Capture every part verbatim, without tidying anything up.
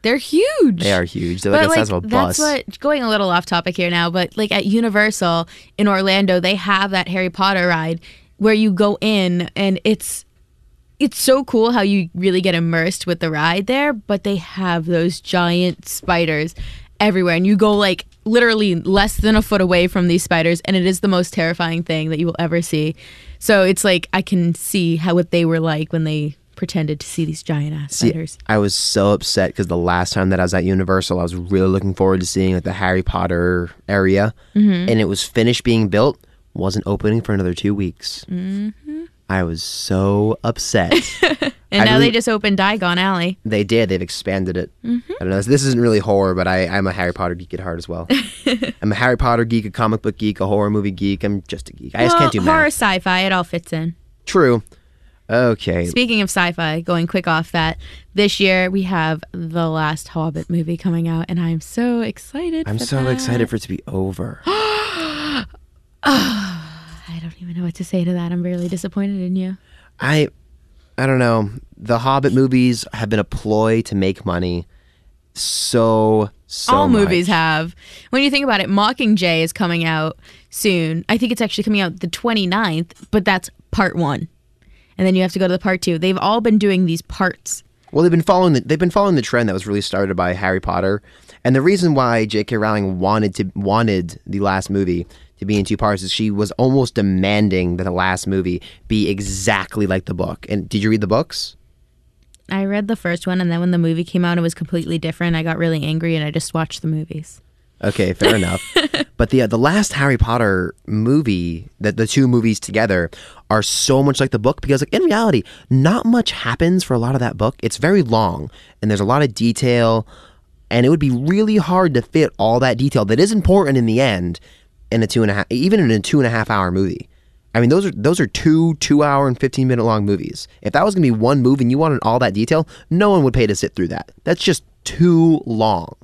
They're huge. They are huge. They're like but the size of a bus. That's what, going a little off topic here now, but like at Universal in Orlando, they have that Harry Potter ride where you go in and it's it's so cool how you really get immersed with the ride there, but they have those giant spiders everywhere and you go like literally less than a foot away from these spiders and it is the most terrifying thing that you will ever see. So it's like I can see how what they were like when they pretended to see these giant ass spiders. See, I was so upset because the last time that I was at Universal, I was really looking forward to seeing like the Harry Potter area, mm-hmm. and it was finished being built, wasn't opening for another two weeks. Mm-hmm. I was so upset. and I now really, they just opened Diagon Alley. They did. They've expanded it. Mm-hmm. I don't know. This isn't really horror, but I, I'm a Harry Potter geek at heart as well. I'm a Harry Potter geek, a comic book geek, a horror movie geek. I'm just a geek. I well, just can't do math. Horror, sci-fi, it all fits in. True. Okay. Speaking of sci-fi, going quick off that, this year we have the last Hobbit movie coming out, and I'm so excited I'm for so that. excited for it to be over. oh, I don't even know what to say to that. I'm really disappointed in you. I I don't know. The Hobbit movies have been a ploy to make money. So, so All much. movies have. When you think about it, Mockingjay is coming out soon. I think it's actually coming out the twenty-ninth, but that's part one. And then you have to go to the part two. They've all been doing these parts. Well, they've been following the, they've been following the trend that was really started by Harry Potter. And the reason why J K. Rowling wanted to wanted the last movie to be in two parts is she was almost demanding that the last movie be exactly like the book. And did you read the books? I read the first one, and then when the movie came out, it was completely different. I got really angry, and I just watched the movies. Okay, fair enough. But the uh, the last Harry Potter movie, that the two movies together, are so much like the book because, like, in reality, not much happens for a lot of that book. It's very long, and there's a lot of detail, and it would be really hard to fit all that detail that is important in the end in a two and a half, even in a two and a half hour movie. I mean, those are those are two two hour and fifteen minute long movies. If that was gonna be one movie and you wanted all that detail, no one would pay to sit through that. That's just too long.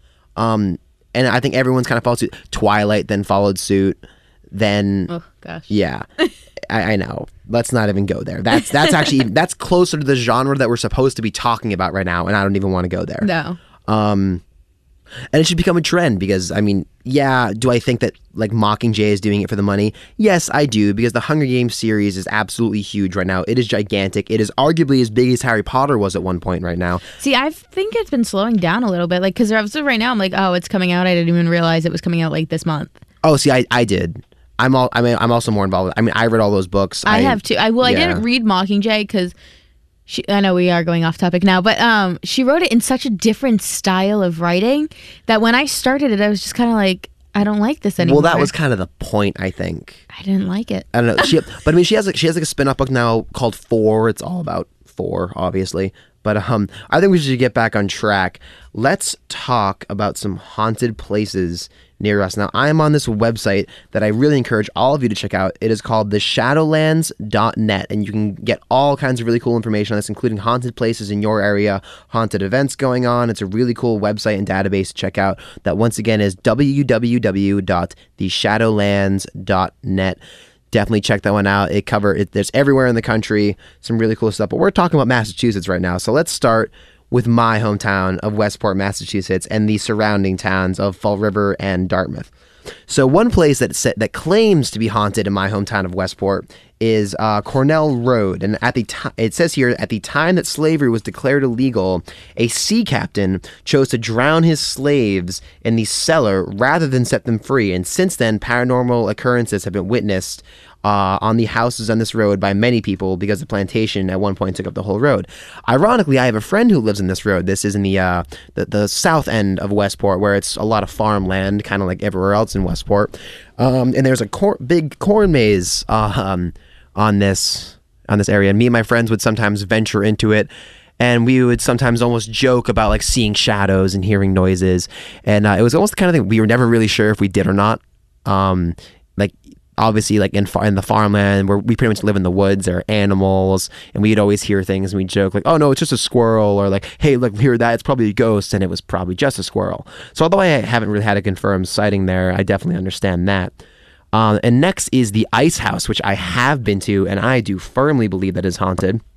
Um. And I think everyone's kind of followed suit. Twilight then followed suit. Then, oh gosh, yeah, I, I know. Let's not even go there. That's that's actually that's closer to the genre that we're supposed to be talking about right now, and I don't even want to go there. No. Um, and it should become a trend because I mean, yeah. Do I think that like Mockingjay is doing it for the money? Yes, I do, because the Hunger Games series is absolutely huge right now. It is gigantic. It is arguably as big as Harry Potter was at one point right now. See, I think it's been slowing down a little bit. Like, because right now I'm like, oh, it's coming out. I didn't even realize it was coming out like this month. Oh, see, I, I did. I'm all. I mean, I'm also more involved. I mean, I read all those books. I, I have too. I well, yeah. I didn't read Mockingjay because she. I know we are going off topic now, but um, she wrote it in such a different style of writing that when I started it, I was just kind of like, I don't like this anymore. Well, that was kind of the point, I think. I didn't like it. I don't know. She, but I mean, she has like she has like a spin-off book now called Four. It's all about four, obviously. But um, I think we should get back on track. Let's talk about some haunted places near us. Now, I am on this website that I really encourage all of you to check out. It is called the shadowlands dot net, and you can get all kinds of really cool information on this, including haunted places in your area, haunted events going on. It's a really cool website and database to check out. That, once again, is w w w dot the shadowlands dot net. Definitely check that one out. It cover it. There's everywhere in the country, some really cool stuff. But we're talking about Massachusetts right now, so let's start with my hometown of Westport, Massachusetts, and the surrounding towns of Fall River and Dartmouth. So one place that that claims to be haunted in my hometown of Westport is uh, Cornell Road, and at the time, it says here, at the time that slavery was declared illegal, a sea captain chose to drown his slaves in the cellar rather than set them free. And since then, paranormal occurrences have been witnessed Uh, on the houses on this road by many people because the plantation at one point took up the whole road. Ironically, I have a friend who lives in this road. This is in the uh, the, the south end of Westport, where it's a lot of farmland, kind of like everywhere else in Westport. Um, and there's a cor- big corn maze uh, um, on this on this area. And me and my friends would sometimes venture into it. And we would sometimes almost joke about like seeing shadows and hearing noises. And uh, it was almost the kind of thing we were never really sure if we did or not. Um, like, obviously, like in far, in the farmland where we pretty much live in the woods, there are animals, and we'd always hear things and we'd joke like, oh no, it's just a squirrel, or like, hey, look, hear that, it's probably a ghost, and it was probably just a squirrel. So although I haven't really had a confirmed sighting there, I definitely understand that. Um, and next is the Ice House, which I have been to, and I do firmly believe that is haunted.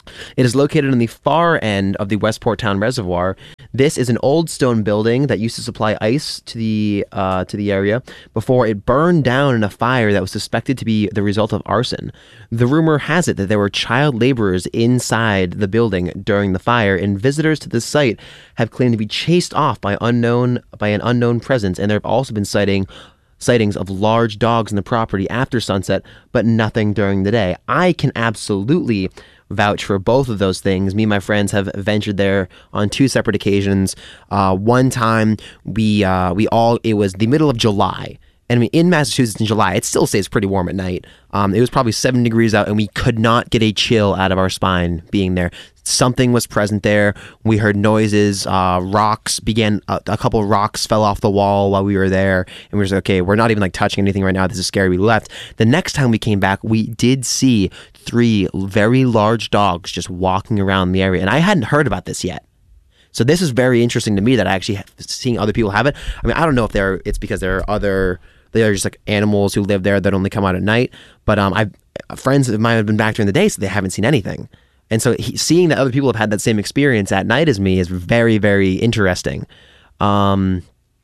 It is located on the far end of the Westport Town Reservoir. This is an old stone building that used to supply ice to the uh, to the area before it burned down in a fire that was suspected to be the result of arson. The rumor has it that there were child laborers inside the building during the fire, and visitors to the site have claimed to be chased off by unknown by an unknown presence. And there have also been sighting sightings of large dogs in the property after sunset, but nothing during the day. I can absolutely vouch for both of those things. Me and my friends have ventured there on two separate occasions. Uh, one time, we uh, we all it was the middle of July, and I mean, in Massachusetts in July, it still stays pretty warm at night. Um, it was probably seven degrees out, and we could not get a chill out of our spine being there. Something was present there. We heard noises. Uh, rocks began. Uh, a couple of rocks fell off the wall while we were there, and we were just like, okay, we're not even like touching anything right now. This is scary. We left. The next time we came back, we did see three very large dogs just walking around the area, and I hadn't heard about this yet. So this is very interesting to me that I actually seeing other people have it. I mean, I don't know if they're it's because there are other they are just like animals who live there that only come out at night. But um, I friends of mine have been back during the day, so they haven't seen anything. And so he, seeing that other people have had that same experience at night as me is very, very interesting. Um,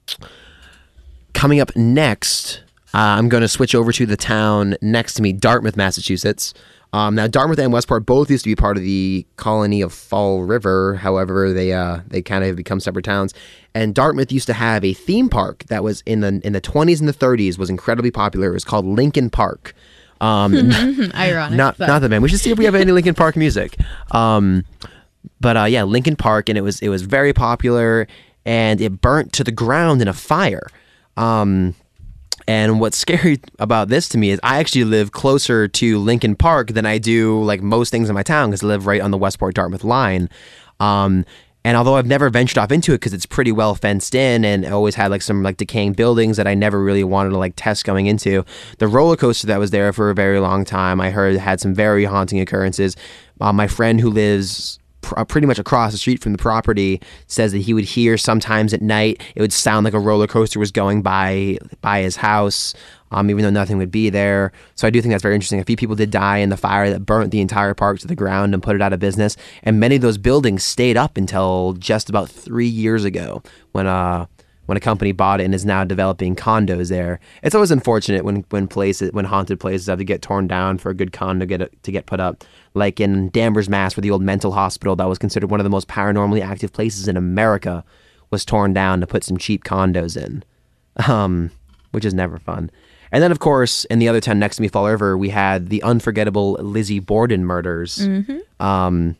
coming up next, uh, I'm going to switch over to the town next to me, Dartmouth, Massachusetts. Um, now, Dartmouth and Westport both used to be part of the colony of Fall River. However, they uh, they kind of have become separate towns. And Dartmouth used to have a theme park that was in the in the twenties and the thirties, was incredibly popular. It was called Lincoln Park. Um, Ironic. Not but. not the band. We should see if we have any Linkin Park music. Um, but uh, yeah, Linkin Park, and it was it was very popular, and it burnt to the ground in a fire. Um, and what's scary about this to me is I actually live closer to Linkin Park than I do like most things in my town, because I live right on the Westport Dartmouth line. Um, And although I've never ventured off into it because it's pretty well fenced in and always had like some like decaying buildings that I never really wanted to like test going into, the roller coaster that was there for a very long time, I heard had some very haunting occurrences. Uh, my friend who lives pr- pretty much across the street from the property says that he would hear sometimes at night, it would sound like a roller coaster was going by by his house. Um, even though nothing would be there. So I do think that's very interesting. A few people did die in the fire that burnt the entire park to the ground and put it out of business. And many of those buildings stayed up until just about three years ago when uh when a company bought it and is now developing condos there. It's always unfortunate when when places when haunted places have to get torn down for a good condo to get to get put up. Like in Danvers, Mass, where the old mental hospital that was considered one of the most paranormally active places in America was torn down to put some cheap condos in, um, which is never fun. And then, of course, in the other town next to me, Fall River, we had the unforgettable Lizzie Borden murders. Mm-hmm. Um,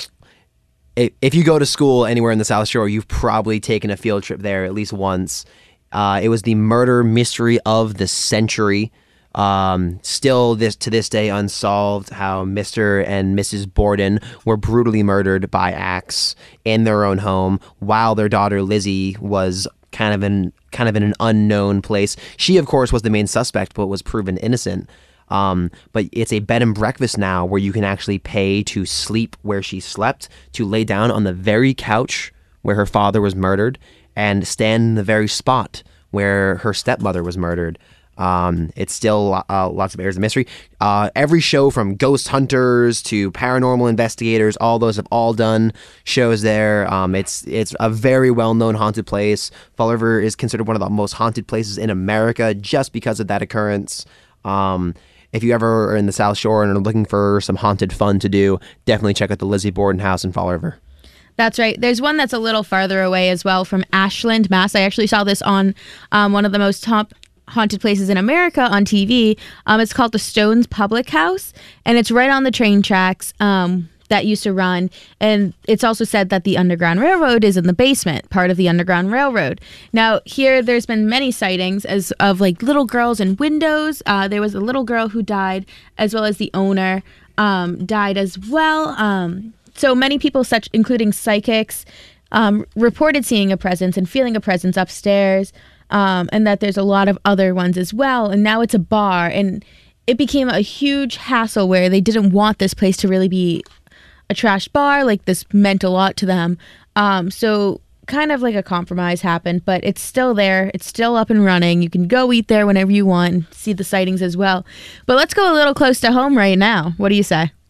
if you go to school anywhere in the South Shore, you've probably taken a field trip there at least once. Uh, it was the murder mystery of the century. Um, still, this to this day, unsolved. How Mister and Missus Borden were brutally murdered by axe in their own home, while their daughter Lizzie was kind of in kind of in an unknown place. She, of course, was the main suspect, but was proven innocent. Um, but it's a bed and breakfast now where you can actually pay to sleep where she slept, to lay down on the very couch where her father was murdered, and stand in the very spot where her stepmother was murdered. Um, it's still uh, lots of areas of mystery. Uh, every show from Ghost Hunters to Paranormal Investigators, all those have all done shows there. Um, it's it's a very well-known haunted place. Fall River is considered one of the most haunted places in America just because of that occurrence. Um, if you ever are in the South Shore and are looking for some haunted fun to do, definitely check out the Lizzie Borden house in Fall River. That's right. There's one that's a little farther away as well, from Ashland, Mass. I actually saw this on um, one of the most top haunted places in America on T V. Um, it's called the Stones Public House, and it's right on the train tracks um, that used to run. And it's also said that the Underground Railroad is in the basement, part of the Underground Railroad. Now, here, there's been many sightings as of like little girls in windows. Uh, there was a little girl who died, as well as the owner um, died as well. Um, so many people, such including psychics, um, reported seeing a presence and feeling a presence upstairs. Um, and that there's a lot of other ones as well. And now it's a bar, and it became a huge hassle where they didn't want this place to really be a trash bar. Like, this meant a lot to them. Um, so kind of like a compromise happened, but it's still there. It's still up and running. You can go eat there whenever you want and see the sightings as well. But let's go a little close to home right now. What do you say?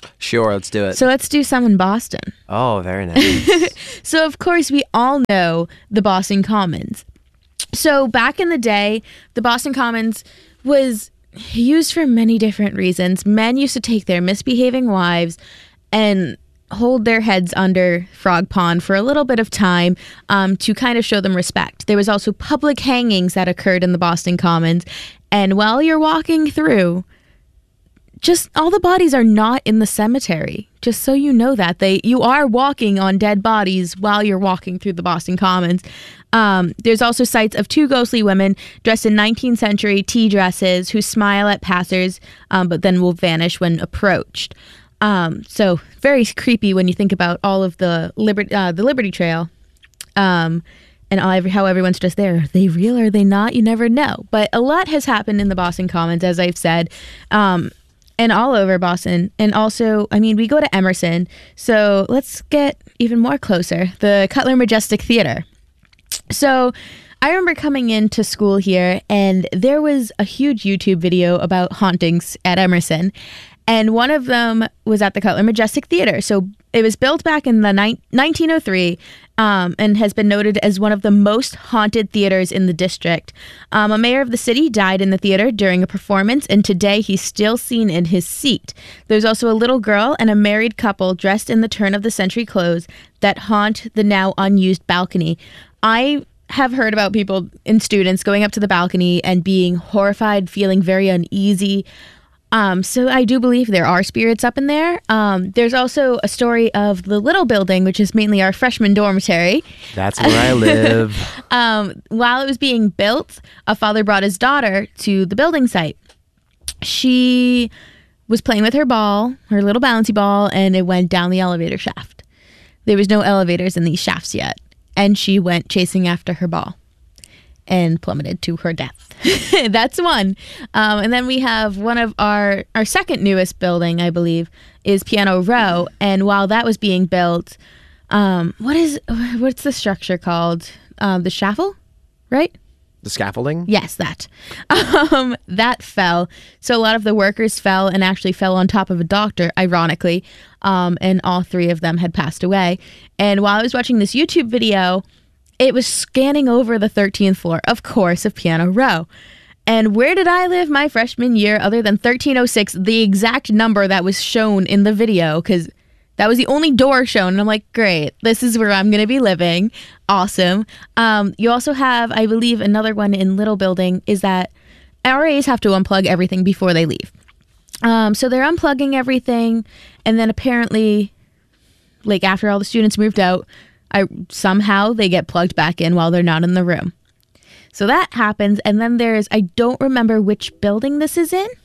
Sure, let's do it. So let's do some in Boston. Oh, very nice. So, of course, we all know the Boston Commons. So back in the day, the Boston Commons was used for many different reasons. Men used to take their misbehaving wives and hold their heads under Frog Pond for a little bit of time um, to kind of show them respect. There was also public hangings that occurred in the Boston Commons. And while you're walking through, just all the bodies are not in the cemetery. Just so you know that. they You are walking on dead bodies while you're walking through the Boston Commons. Um, there's also sights of two ghostly women dressed in nineteenth century tea dresses who smile at passers, um, but then will vanish when approached. Um, so very creepy when you think about all of the Liberty, uh, the Liberty Trail, um, and all, how everyone's just there. Are they real? Are they not? You never know. But a lot has happened in the Boston Commons, as I've said, um, and all over Boston. And also, I mean, we go to Emerson, so let's get even more closer. The Cutler Majestic Theater. So I remember coming into school here, and there was a huge YouTube video about hauntings at Emerson. And one of them was at the Cutler Majestic Theater. So it was built back in the ni- nineteen oh three um, and has been noted as one of the most haunted theaters in the district. Um, a mayor of the city died in the theater during a performance, and today he's still seen in his seat. There's also a little girl and a married couple dressed in the turn-of-the-century clothes that haunt the now unused balcony. I have heard about people and students going up to the balcony and being horrified, feeling very uneasy. Um, so I do believe there are spirits up in there. Um, there's also a story of the little building, which is mainly our freshman dormitory. That's where I live. um, while it was being built, a father brought his daughter to the building site. She was playing with her ball, her little bouncy ball, and it went down the elevator shaft. There was no elevators in these shafts yet, and she went chasing after her ball and plummeted to her death. That's one. Um, and then we have one of our, our second newest building, I believe, is Piano Row. And while that was being built, um, what is, what's the structure called? Um, the shaffle, right? The scaffolding? Yes, that. Um, that fell. So a lot of the workers fell and actually fell on top of a doctor, ironically. Um, and all three of them had passed away. And while I was watching this YouTube video, it was scanning over the thirteenth floor, of course, of Piano Row. And where did I live my freshman year other than thirteen oh six, the exact number that was shown in the video? Because that was the only door shown. And I'm like, great, this is where I'm going to be living. Awesome. Um, you also have, I believe, another one in Little Building is that R As have to unplug everything before they leave. Um, so they're unplugging everything. And then apparently, like after all the students moved out, I, somehow they get plugged back in while they're not in the room. So that happens. And then there's, I don't remember which building this is in,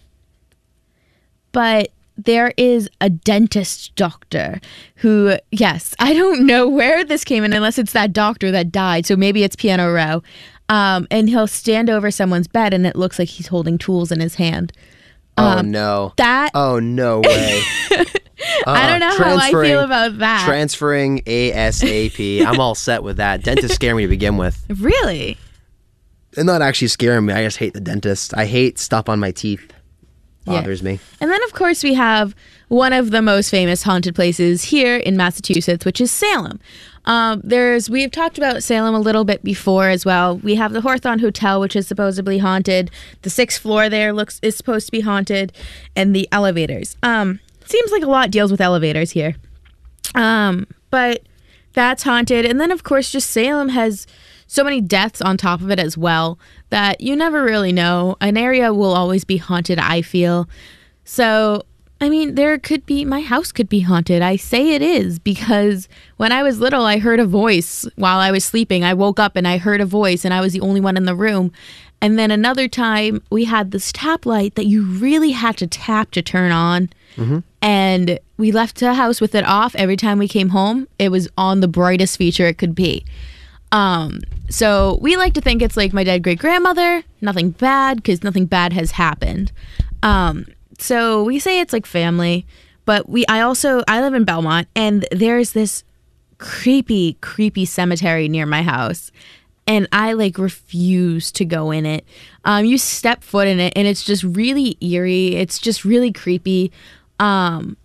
but there is a dentist doctor who, yes, I don't know where this came in unless it's that doctor that died. So maybe it's Piano Row. Um, and he'll stand over someone's bed and it looks like he's holding tools in his hand. Oh, um, no. That. Oh, no way. Uh, I don't know how I feel about that. Transferring ASAP. I'm all set with that. Dentists scare me to begin with. Really? They're not actually scaring me. I just hate the dentist. I hate stuff on my teeth. Bothers yeah. me. And then, of course, we have one of the most famous haunted places here in Massachusetts, which is Salem. Um, there's we've talked about Salem a little bit before as well. We have the Hawthorne Hotel, which is supposedly haunted. The sixth floor there looks is supposed to be haunted, and the elevators. Um, seems like a lot deals with elevators here. Um, but that's haunted. And then, of course, just Salem has so many deaths on top of it as well that you never really know. An area will always be haunted, I feel. So, I mean, there could be, my house could be haunted. I say it is because when I was little, I heard a voice while I was sleeping. I woke up and I heard a voice and I was the only one in the room. And then another time we had this tap light that you really had to tap to turn on. Mm-hmm. And we left the house with it off. Every time we came home, it was on the brightest feature it could be. Um, so we like to think it's like my dead great grandmother, nothing bad, because nothing bad has happened. Um, so we say it's like family, but we, I also, I live in Belmont and there's this creepy, creepy cemetery near my house. And I like refuse to go in it. Um, you step foot in it and it's just really eerie. It's just really creepy. Um,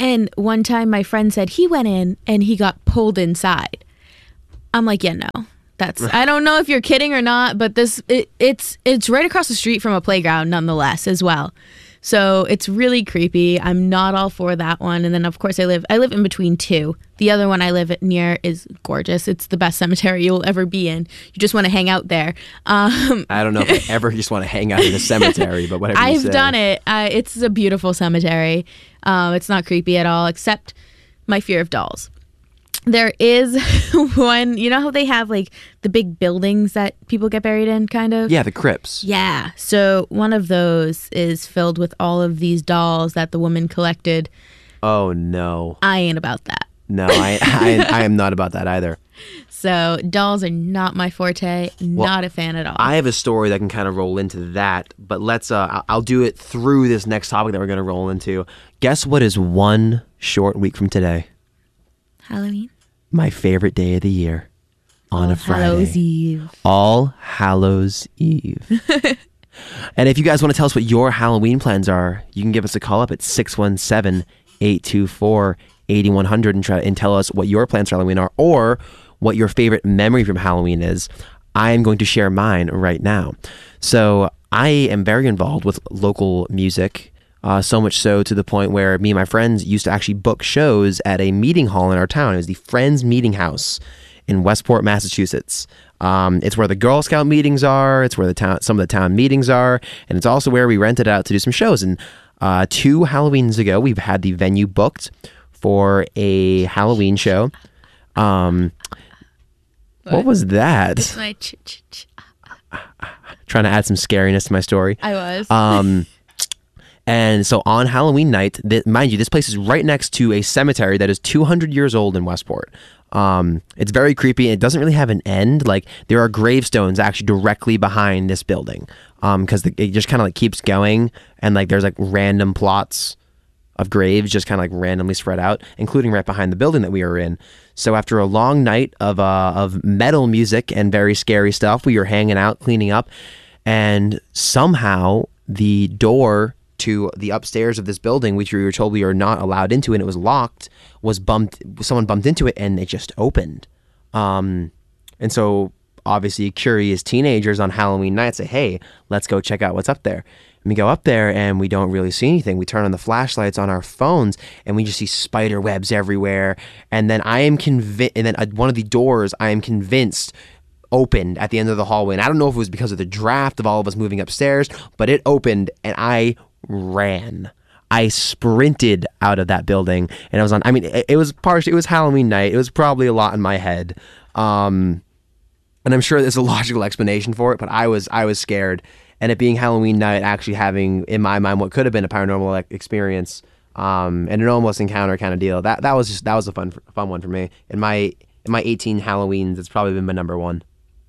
And one time my friend said he went in and he got pulled inside. I'm like, yeah, no. That's I don't know if you're kidding or not, but this it, it's it's right across the street from a playground nonetheless as well. So it's really creepy. I'm not all for that one. And then of course I live I live in between two. The other one I live near is gorgeous. It's the best cemetery you'll ever be in. You just want to hang out there. Um, I don't know if I ever just want to hang out in a cemetery, but whatever you I've say. done it. Uh, it's a beautiful cemetery. Um, it's not creepy at all, except my fear of dolls. There is one, you know how they have like the big buildings that people get buried in, kind of? Yeah, the crypts. Yeah. So one of those is filled with all of these dolls that the woman collected. Oh, no. I ain't about that. No, I, I, I am not about that either. So dolls are not my forte. Well, not a fan at all. I have a story that can kind of roll into that, but let's, uh, I'll- I'll do it through this next topic that we're going to roll into. Guess what is one short week from today? Halloween? My favorite day of the year. On All a Friday. Hallows Eve. All Hallows Eve. And if you guys want to tell us what your Halloween plans are, you can give us a call up at six one seven, eight two four, eight one zero zero and try and tell us what your plans for Halloween are or what your favorite memory from Halloween is. I am going to share mine right now. So I am very involved with local music. Uh, so much so to the point where me and my friends used to actually book shows at a meeting hall in our town. It was the Friends Meeting House in Westport, Massachusetts. Um, it's where the Girl Scout meetings are. It's where the town, some of the town meetings are, and it's also where we rented out to do some shows. And uh, two Halloweens ago, we've had the venue booked for a Halloween show. Um, what? what was that? It's my ch- ch- ch- Trying to add some scariness to my story. I was. Um, and so on Halloween night, th- mind you, this place is right next to a cemetery that is two hundred years old in Westport. Um, it's very creepy. It doesn't really have an end. Like there are gravestones actually directly behind this building because um, it just kind of like keeps going, and like there's like random plots of graves just kind of like randomly spread out, including right behind the building that we were in. So after a long night of uh, of metal music and very scary stuff, we were hanging out, cleaning up, and somehow the door to the upstairs of this building, which we were told we were not allowed into, and it was locked, was bumped. Someone bumped into it, and it just opened. Um, and so, obviously, curious teenagers on Halloween night say, "Hey, let's go check out what's up there." And we go up there, and we don't really see anything. We turn on the flashlights on our phones, and we just see spider webs everywhere. And then I am convinced, and then uh, one of the doors, I am convinced, opened at the end of the hallway. And I don't know if it was because of the draft of all of us moving upstairs, but it opened, and I ran. I sprinted out of that building, and I was on. I mean, it, it was partially. It was Halloween night. It was probably a lot in my head, um, and I'm sure there's a logical explanation for it. But I was, I was scared, and it being Halloween night, actually having in my mind what could have been a paranormal like, experience, um, and an almost encounter kind of deal. That that was just that was a fun, fun one for me. In my in my eighteen Halloweens, it's probably been my number one.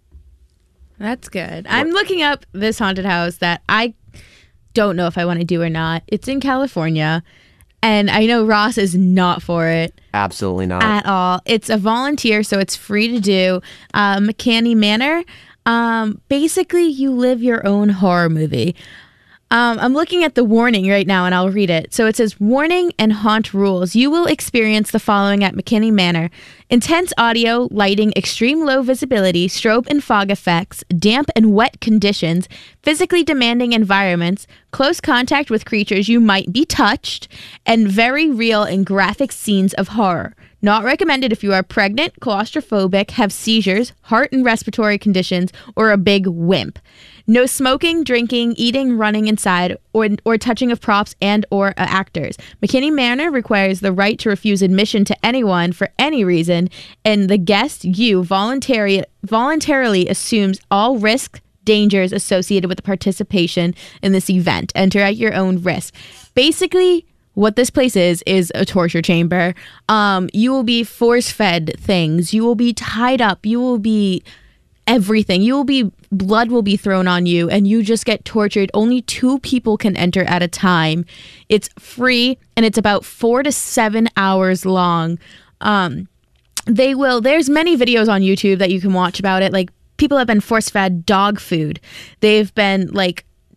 That's good. I'm looking up this haunted house that I don't know if I want to do or not. It's in California, and I know Ross is not for it. Absolutely not. At all. It's a volunteer, so it's free to do. Uh, McCanny Manor. Um, basically, you live your own horror movie. Um, I'm looking at the warning right now, and I'll read it. So it says, warning and haunt rules. You will experience the following at McKinney Manor. Intense audio, lighting, extreme low visibility, strobe and fog effects, damp and wet conditions, physically demanding environments, close contact with creatures you might be touched, and very real and graphic scenes of horror. Not recommended if you are pregnant, claustrophobic, have seizures, heart and respiratory conditions, or a big wimp. No smoking, drinking, eating, running inside, or or touching of props and or uh, actors. McKinney Manor requires the right to refuse admission to anyone for any reason, and the guest, you, voluntary, voluntarily assumes all risks, dangers associated with the participation in this event. Enter at your own risk. Basically, what this place is, is a torture chamber. Um, you will be force-fed things. You will be tied up. You will be everything. You will be, blood will be thrown on you, and you just get tortured. Only two people can enter at a time. It's free, and it's about four to seven hours long. Um, they will, there's many videos on YouTube that you can watch about it. Like, people have been force-fed dog food. They've been, like,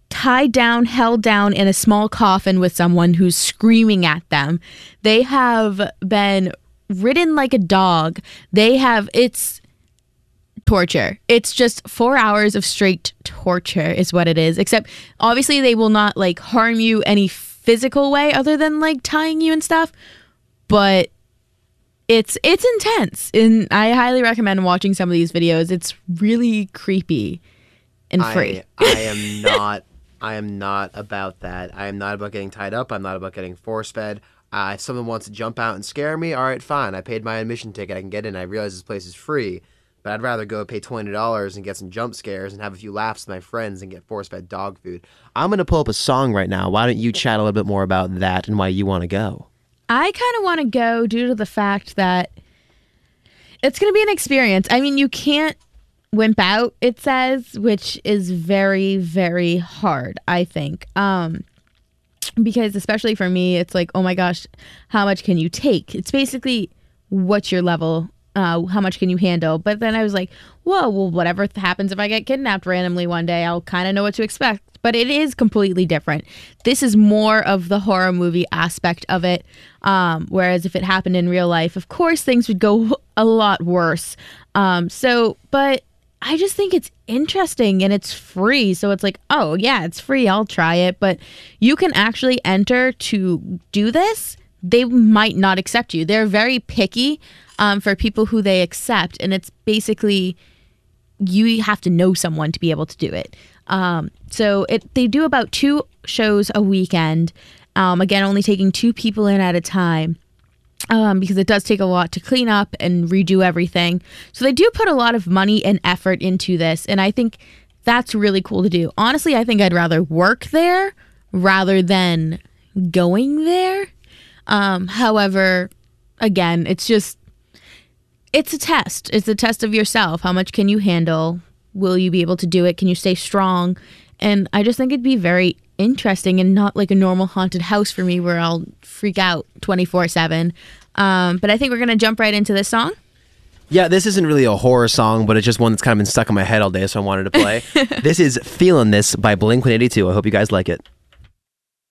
tied down, held down in a small coffin with someone who's screaming at them. They have been ridden like a dog. They have, it's torture. It's just four hours of straight torture is what it is. Except obviously they will not like harm you any physical way other than like tying you and stuff. But it's it's intense. And I highly recommend watching some of these videos. It's really creepy and free. I, I am not I am not about that. I am not about getting tied up. I'm not about getting force fed. Uh, if someone wants to jump out and scare me, all right, fine. I paid my admission ticket. I can get in. I realize this place is free. But I'd rather go pay twenty dollars and get some jump scares and have a few laughs with my friends and get force-fed dog food. I'm going to pull up a song right now. Why don't you chat a little bit more about that and why you want to go? I kind of want to go due to the fact that it's going to be an experience. I mean, you can't wimp out, it says, which is very, very hard, I think. Um, because especially for me, it's like, oh my gosh, how much can you take? It's basically what's your level. Uh, how much can you handle? But then I was like, whoa, well, whatever happens if I get kidnapped randomly one day, I'll kind of know what to expect. But it is completely different. This is more of the horror movie aspect of it. Um, whereas if it happened in real life, of course, things would go a lot worse. Um, so, but I just think it's interesting and it's free. So it's like, oh, yeah, it's free. I'll try it. But you can actually enter to do this. They might not accept you. They're very picky um, for people who they accept. And it's basically you have to know someone to be able to do it. Um, so it they do about two shows a weekend. Um, again, only taking two people in at a time. Um, because it does take a lot to clean up and redo everything. So they do put a lot of money and effort into this. And I think that's really cool to do. Honestly, I think I'd rather work there rather than going there. Um, however, again, it's just, it's a test. It's a test of yourself. How much can you handle? Will you be able to do it? Can you stay strong? And I just think it'd be very interesting and not like a normal haunted house for me where I'll freak out twenty-four seven. Um, but I think we're going to jump right into this song. Yeah, this isn't really a horror song, but it's just one that's kind of been stuck in my head all day, so I wanted to play. This is Feelin' This by Blink one eighty-two. I hope you guys like it.